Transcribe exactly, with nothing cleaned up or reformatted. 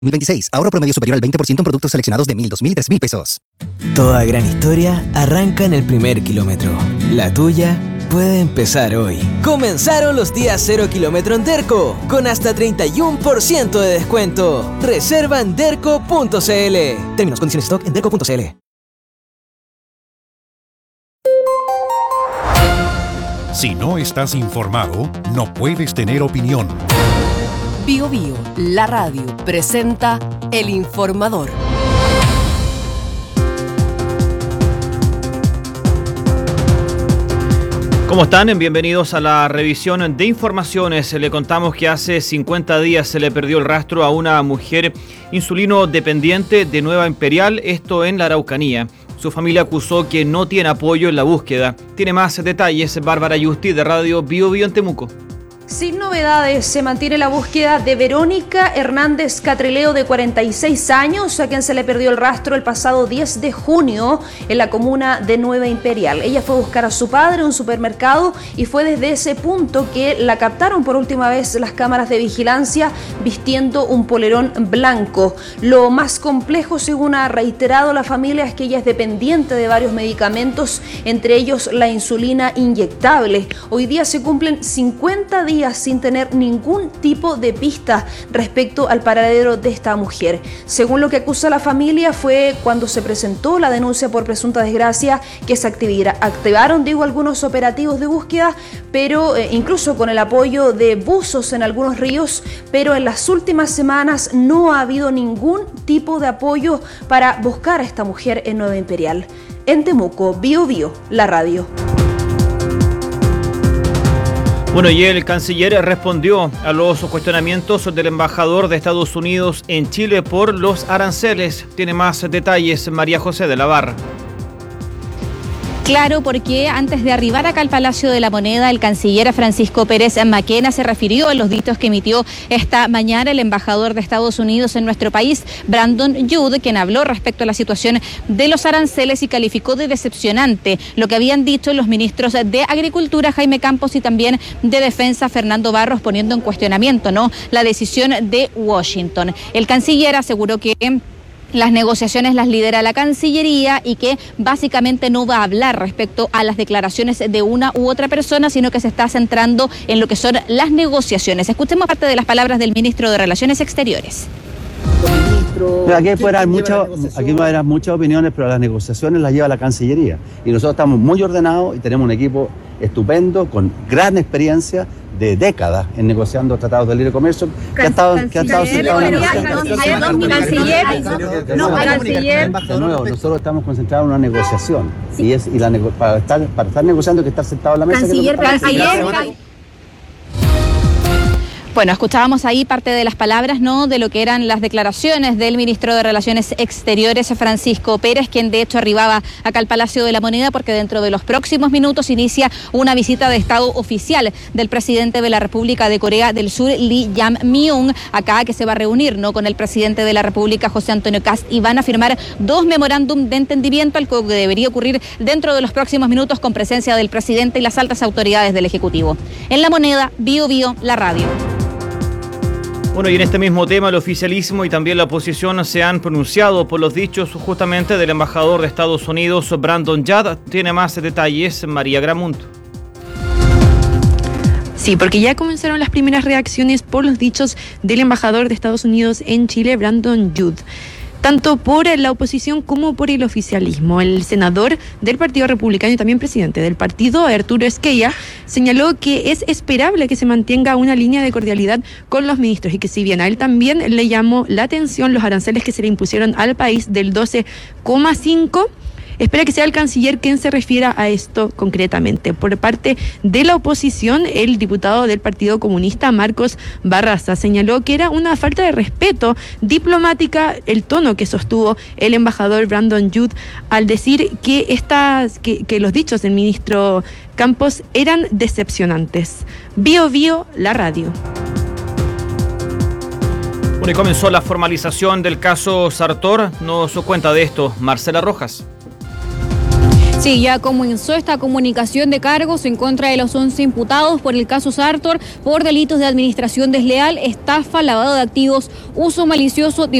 dos mil veintiséis. Ahorro promedio superior al veinte por ciento en productos seleccionados de mil, dos mil, tres mil pesos. Toda gran historia arranca en el primer kilómetro. La tuya puede empezar hoy. Comenzaron los días cero kilómetro en Derco, con hasta treinta y uno por ciento de descuento. Reserva en derco punto c l. Términos, condiciones, stock en derco punto c l. Si no estás informado, no puedes tener opinión. Bio Bio, la radio, presenta El Informador. ¿Cómo están? Bienvenidos a la revisión de informaciones. Le contamos que hace cincuenta días se le perdió el rastro a una mujer insulino dependiente de Nueva Imperial, esto en la Araucanía. Su familia acusó que no tiene apoyo en la búsqueda. Tiene más detalles Bárbara Yusti de Radio Bio Bio en Temuco. Sin novedades, se mantiene la búsqueda de Verónica Hernández Catrileo, de cuarenta y seis años, a quien se le perdió el rastro el pasado diez de junio en la comuna de Nueva Imperial. Ella fue a buscar a su padre en un supermercado y fue desde ese punto que la captaron por última vez las cámaras de vigilancia vistiendo un polerón blanco. Lo más complejo, según ha reiterado la familia, es que ella es dependiente de varios medicamentos, entre ellos la insulina inyectable. Hoy día se cumplen cincuenta días sin tener ningún tipo de pista respecto al paradero de esta mujer. Según lo que acusa la familia, fue cuando se presentó la denuncia por presunta desgracia que se activaron, digo, algunos operativos de búsqueda, pero eh, incluso con el apoyo de buzos en algunos ríos, pero en las últimas semanas no ha habido ningún tipo de apoyo para buscar a esta mujer en Nueva Imperial. En Temuco, Bio Bio, la radio. Bueno, y el canciller respondió a los cuestionamientos del embajador de Estados Unidos en Chile por los aranceles. Tiene más detalles María José de la Barra. Claro, porque antes de arribar acá al Palacio de la Moneda, el canciller Francisco Pérez Maquena se refirió a los dichos que emitió esta mañana el embajador de Estados Unidos en nuestro país, Brandon Judd, quien habló respecto a la situación de los aranceles y calificó de decepcionante lo que habían dicho los ministros de Agricultura, Jaime Campos, y también de Defensa, Fernando Barros, poniendo en cuestionamiento, ¿no?, la decisión de Washington. El canciller aseguró que las negociaciones las lidera la Cancillería y que básicamente no va a hablar respecto a las declaraciones de una u otra persona, sino que se está centrando en lo que son las negociaciones. Escuchemos parte de las palabras del ministro de Relaciones Exteriores. Aquí puede haber muchas, aquí va a haber muchas opiniones, pero las negociaciones las lleva la Cancillería. Y nosotros estamos muy ordenados y tenemos un equipo estupendo, con gran experiencia de décadas en negociando tratados de libre comercio, que ha estado, que ha estado sentado en la Canciller, no, canciller. De nuevo, nosotros estamos concentrados en una negociación. Sí. Y es y la nego para estar para estar negociando hay que estar sentado en la mesa. Canciller, canciller. Bueno, escuchábamos ahí parte de las palabras, ¿no?, de lo que eran las declaraciones del ministro de Relaciones Exteriores, Francisco Pérez, quien de hecho arribaba acá al Palacio de la Moneda porque dentro de los próximos minutos inicia una visita de Estado oficial del presidente de la República de Corea del Sur, Lee Jae-myung, acá, que se va a reunir, ¿no?, con el presidente de la República, José Antonio Kast, y van a firmar dos memorándum de entendimiento, algo que debería ocurrir dentro de los próximos minutos con presencia del presidente y las altas autoridades del Ejecutivo. En La Moneda, Bio Bio, la radio. Bueno, y en este mismo tema el oficialismo y también la oposición se han pronunciado por los dichos justamente del embajador de Estados Unidos, Brandon Judd. Tiene más detalles María Gramunt. Sí, porque ya comenzaron las primeras reacciones por los dichos del embajador de Estados Unidos en Chile, Brandon Judd, tanto por la oposición como por el oficialismo. El senador del Partido Republicano y también presidente del partido, Arturo Esquella, señaló que es esperable que se mantenga una línea de cordialidad con los ministros y que si bien a él también le llamó la atención los aranceles que se le impusieron al país del doce coma cinco, espera que sea el canciller quien se refiera a esto concretamente. Por parte de la oposición, el diputado del Partido Comunista, Marcos Barraza, señaló que era una falta de respeto diplomática el tono que sostuvo el embajador Brandon Judd al decir que, estas, que, que los dichos del ministro Campos eran decepcionantes. Bio Bio, la radio. Bueno, y comenzó la formalización del caso Sartor. Nos cuenta de esto Marcela Rojas. Sí, ya comenzó esta comunicación de cargos en contra de los once imputados por el caso Sartor por delitos de administración desleal, estafa, lavado de activos, uso malicioso,